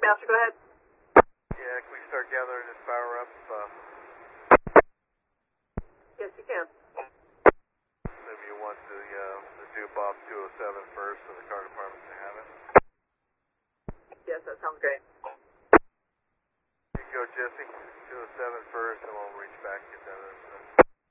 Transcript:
Master, go ahead. Yeah, can we start gathering this power up? Yes, you can. Maybe you want the dupe off 207 first so the car department can have it. Yes, that sounds great. You go, Jesse.